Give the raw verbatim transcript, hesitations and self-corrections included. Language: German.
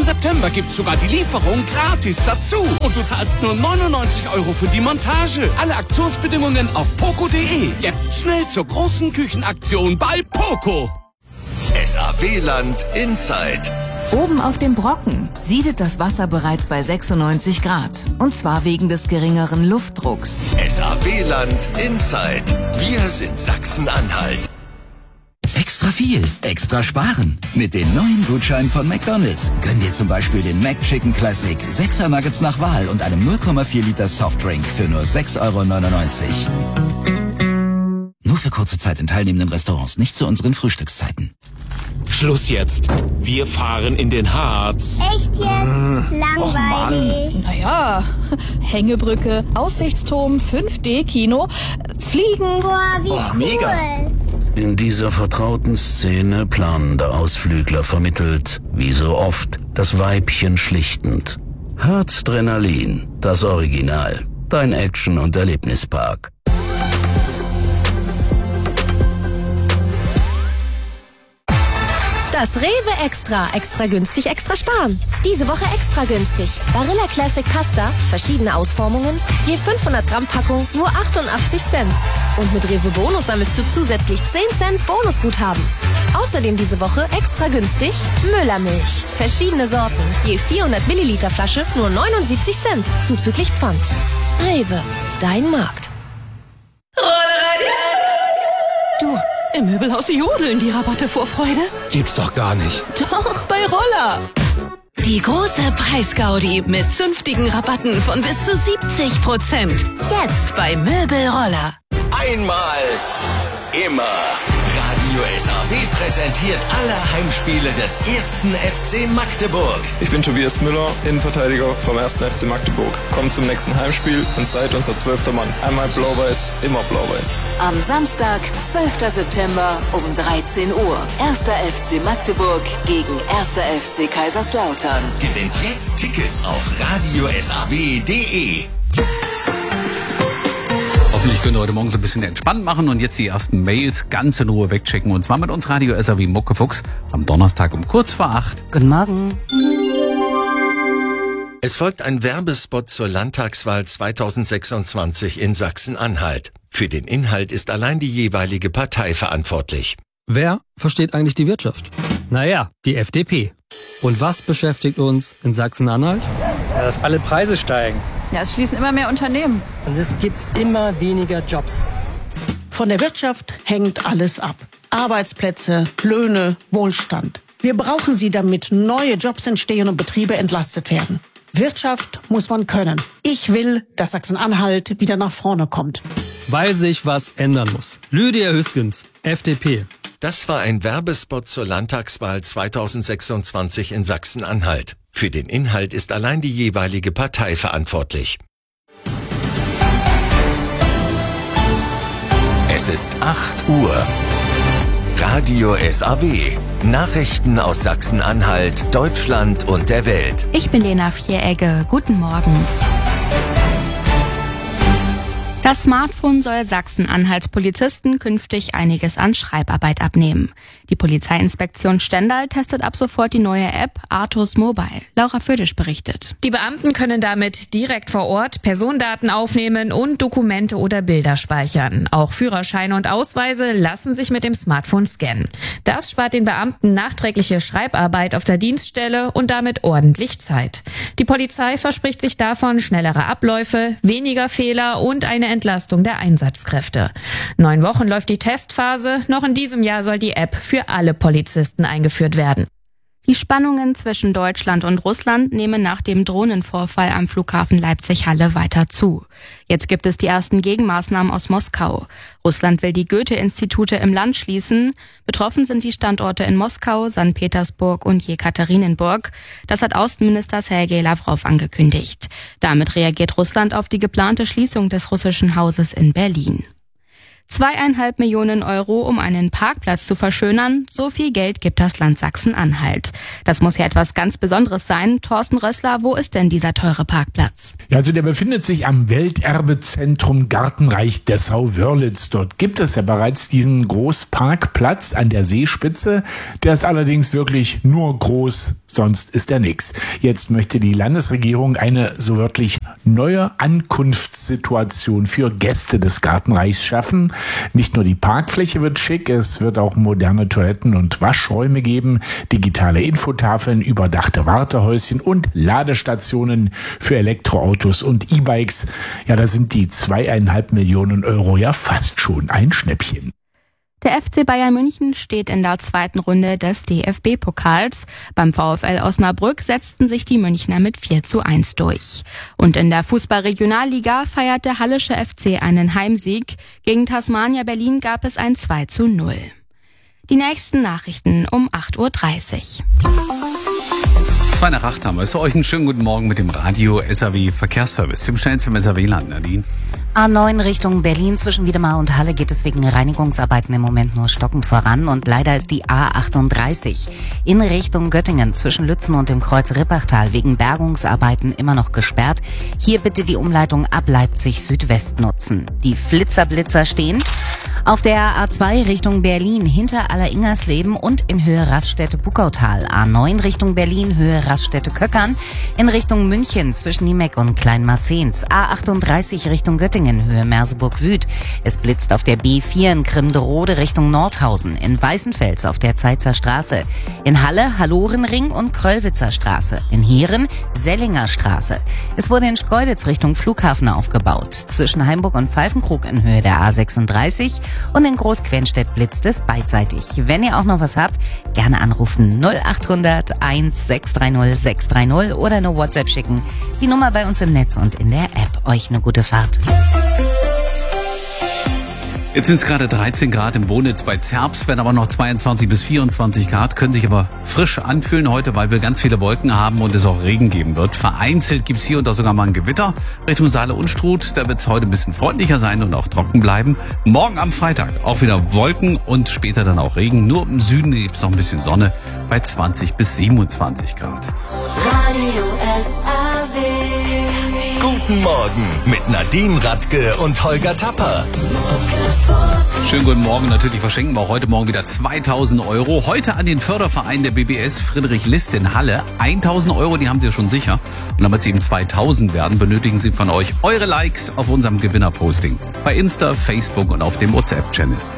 September gibt's sogar die Lieferung gratis dazu. Und du zahlst nur neunundneunzig Euro für die Montage. Alle Aktionsbedingungen auf poco punkt de. Jetzt schnell zur großen Küchenaktion bei Poco. S A W-Land Inside. Oben auf dem Brocken siedet das Wasser bereits bei sechsundneunzig Grad. Und zwar wegen des geringeren Luftdrucks. S A W-Land Inside. Wir sind Sachsen-Anhalt. Extra viel, extra sparen. Mit den neuen Gutscheinen von McDonald's gönn dir zum Beispiel den McChicken Classic, sechser Nuggets nach Wahl und einem null Komma vier Liter Softdrink für nur sechs Euro neunundneunzig. Nur für kurze Zeit in teilnehmenden Restaurants, nicht zu unseren Frühstückszeiten. Schluss jetzt. Wir fahren in den Harz. Echt jetzt? Äh, Langweilig. Naja, Hängebrücke, Aussichtsturm, fünf D Kino, Fliegen. Boah, wie oh, cool. Mega. In dieser vertrauten Szene planender Ausflügler vermittelt, wie so oft, das Weibchen schlichtend. Harzdrenalin, das Original. Dein Action- und Erlebnispark. Das Rewe Extra. Extra günstig, extra sparen. Diese Woche extra günstig. Barilla Classic Pasta, verschiedene Ausformungen, je fünfhundert Gramm Packung, nur achtundachtzig Cent. Und mit Rewe Bonus sammelst du zusätzlich zehn Cent Bonusguthaben. Außerdem diese Woche extra günstig Müllermilch. Verschiedene Sorten, je vierhundert Milliliter Flasche, nur neunundsiebzig Cent, zuzüglich Pfand. Rewe, dein Markt. Du, im Möbelhaus jodeln die Rabatte vor Freude. Gibt's doch gar nicht. Doch, bei Roller. Die große Preisgaudi mit zünftigen Rabatten von bis zu siebzig Prozent. Jetzt bei Möbelroller. Einmal, immer. Radio S A W präsentiert alle Heimspiele des ersten F C Magdeburg. Ich bin Tobias Müller, Innenverteidiger vom ersten F C Magdeburg. Kommt zum nächsten Heimspiel und seid unser zwölfter Mann. Einmal Blau-Weiß, immer Blau-Weiß. Am Samstag, zwölfter September um dreizehn Uhr. erster F C Magdeburg gegen erster F C Kaiserslautern. Gewinnt jetzt Tickets auf radio s a w punkt de. Hoffentlich könnt ihr heute Morgen so ein bisschen entspannt machen und jetzt die ersten Mails ganz in Ruhe wegchecken. Und zwar mit uns Radio S A W Muckefuchs am Donnerstag um kurz vor acht. Guten Morgen. Es folgt ein Werbespot zur Landtagswahl zweitausendsechsundzwanzig in Sachsen-Anhalt. Für den Inhalt ist allein die jeweilige Partei verantwortlich. Wer versteht eigentlich die Wirtschaft? Naja, die F D P. Und was beschäftigt uns in Sachsen-Anhalt? Ja, dass alle Preise steigen. Ja, es schließen immer mehr Unternehmen. Und es gibt immer weniger Jobs. Von der Wirtschaft hängt alles ab. Arbeitsplätze, Löhne, Wohlstand. Wir brauchen sie, damit neue Jobs entstehen und Betriebe entlastet werden. Wirtschaft muss man können. Ich will, dass Sachsen-Anhalt wieder nach vorne kommt. Weil sich was ändern muss. Lydia Hüskens, F D P. Das war ein Werbespot zur Landtagswahl zweitausendsechsundzwanzig in Sachsen-Anhalt. Für den Inhalt ist allein die jeweilige Partei verantwortlich. Es ist acht Uhr. Radio S A W. Nachrichten aus Sachsen-Anhalt, Deutschland und der Welt. Ich bin Lena Vieregge. Guten Morgen. Das Smartphone soll Sachsen-Anhalts Polizisten künftig einiges an Schreibarbeit abnehmen. Die Polizeiinspektion Stendal testet ab sofort die neue App Artus Mobile. Laura Födisch berichtet. Die Beamten können damit direkt vor Ort Personendaten aufnehmen und Dokumente oder Bilder speichern. Auch Führerscheine und Ausweise lassen sich mit dem Smartphone scannen. Das spart den Beamten nachträgliche Schreibarbeit auf der Dienststelle und damit ordentlich Zeit. Die Polizei verspricht sich davon schnellere Abläufe, weniger Fehler und eine Entlastung der Einsatzkräfte. Neun Wochen läuft die Testphase. Noch in diesem Jahr soll die App für alle Polizisten eingeführt werden. Die Spannungen zwischen Deutschland und Russland nehmen nach dem Drohnenvorfall am Flughafen Leipzig-Halle weiter zu. Jetzt gibt es die ersten Gegenmaßnahmen aus Moskau. Russland will die Goethe-Institute im Land schließen. Betroffen sind die Standorte in Moskau, Sankt Petersburg und Jekaterinenburg. Das hat Außenminister Sergei Lavrov angekündigt. Damit reagiert Russland auf die geplante Schließung des russischen Hauses in Berlin. Zweieinhalb Millionen Euro, um einen Parkplatz zu verschönern. So viel Geld gibt das Land Sachsen-Anhalt. Das muss ja etwas ganz Besonderes sein. Thorsten Rössler, wo ist denn dieser teure Parkplatz? Ja, also der befindet sich am Welterbezentrum Gartenreich Dessau-Wörlitz. Dort gibt es ja bereits diesen Großparkplatz an der Seespitze. Der ist allerdings wirklich nur groß, sonst ist er nix. Jetzt möchte die Landesregierung eine so wörtlich neue Ankunftssituation für Gäste des Gartenreichs schaffen. Nicht nur die Parkfläche wird schick, es wird auch moderne Toiletten und Waschräume geben, digitale Infotafeln, überdachte Wartehäuschen und Ladestationen für Elektroautos und E-Bikes. Ja, da sind die zweieinhalb Millionen Euro ja fast schon ein Schnäppchen. Der F C Bayern München steht in der zweiten Runde des D F B-Pokals. Beim VfL Osnabrück setzten sich die Münchner mit vier zu eins durch. Und in der Fußball-Regionalliga feiert der Hallische F C einen Heimsieg. Gegen Tasmania Berlin gab es ein zwei zu null. Die nächsten Nachrichten um acht Uhr dreißig. Zwei nach acht haben wir. So, euch einen schönen guten Morgen mit dem Radio S A W Verkehrsservice. Zum schnellsten S A W-Land, Nadine. A neun Richtung Berlin zwischen Wiedemar und Halle geht es wegen Reinigungsarbeiten im Moment nur stockend voran und leider ist die A achtunddreißig in Richtung Göttingen zwischen Lützen und dem Kreuz Rippachtal wegen Bergungsarbeiten immer noch gesperrt. Hier bitte die Umleitung ab Leipzig Südwest nutzen. Die Flitzerblitzer stehen auf der A zwei Richtung Berlin hinter Alleringersleben und in Höhe Raststätte Buckautal. A neun Richtung Berlin Höhe Raststätte Köckern in Richtung München zwischen Niemeck und Kleinmarzens. A achtunddreißig Richtung Göttingen Höhe Merseburg Süd. Es blitzt auf der B vier in Grimderode Richtung Nordhausen. In Weißenfels auf der Zeitzer Straße. In Halle Hallorenring und Kröllwitzer Straße. In Heeren Sellinger Straße. Es wurde in Schkeuditz Richtung Flughafen aufgebaut. Zwischen Heimburg und Pfeifenkrug in Höhe der A sechsunddreißig und in Großquenstedt blitzt es beidseitig. Wenn ihr auch noch was habt, gerne anrufen null achthundert eins sechs drei null sechs drei null oder eine WhatsApp schicken. Die Nummer bei uns im Netz und in der App. Euch eine gute Fahrt. Jetzt sind es gerade dreizehn Grad im Bonitz bei Zerbst, werden aber noch zweiundzwanzig bis vierundzwanzig Grad, können sich aber frisch anfühlen heute, weil wir ganz viele Wolken haben und es auch Regen geben wird. Vereinzelt gibt's hier und da sogar mal ein Gewitter Richtung Saale und Struth. Da wird's heute ein bisschen freundlicher sein und auch trocken bleiben. Morgen am Freitag auch wieder Wolken und später dann auch Regen. Nur im Süden gibt's noch ein bisschen Sonne bei zwanzig bis siebenundzwanzig Grad. Radio S A W. Guten Morgen mit Nadine Radke und Holger Tapper. Schönen guten Morgen. Natürlich verschenken wir auch heute Morgen wieder zweitausend Euro. Heute an den Förderverein der B B S Friedrich List in Halle. eintausend Euro, die haben Sie ja schon sicher. Und damit Sie eben zweitausend werden, benötigen Sie von euch eure Likes auf unserem Gewinnerposting. Bei Insta, Facebook und auf dem WhatsApp-Channel.